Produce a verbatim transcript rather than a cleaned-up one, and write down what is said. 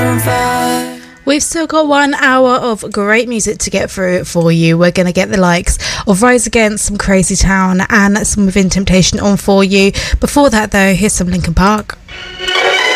on fire. We've still got one hour of great music to get through for you. We're going to get the likes of Rise Against, some Crazy Town, and some Within Temptation on for you. Before that, though, here's some Linkin Park.